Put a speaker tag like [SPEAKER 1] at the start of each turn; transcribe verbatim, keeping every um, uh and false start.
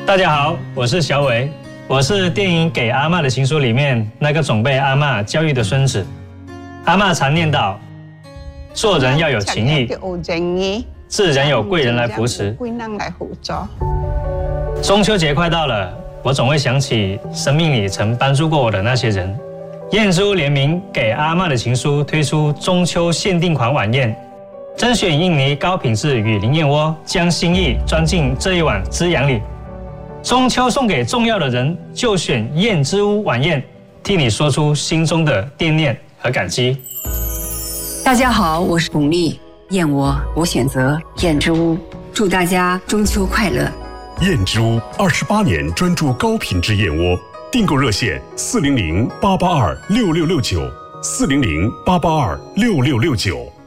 [SPEAKER 1] 大家好，我是小伟，我是电影《给阿嬷的情书》里面那个总被阿嬷教育的孙子。阿嬷常念叨，做人要有情义，自然有贵人来扶持。中秋节快到了，我总会想起生命里曾帮助过我的那些人。燕之屋联名《给阿嬷的情书》推出中秋限定款晚宴，甄选印尼高品质雨林燕窝，将心意装进这一碗滋养里。中秋送给重要的人，就选燕之屋晚宴，替你说出心中的惦念和感激。
[SPEAKER 2] 大家好，我是巩俐，燕窝我选择燕之屋，祝大家中秋快乐。
[SPEAKER 3] 燕之屋二十八年专注高品质燕窝，订购热线四零零八八二六六六九，四零零八八二六六六九。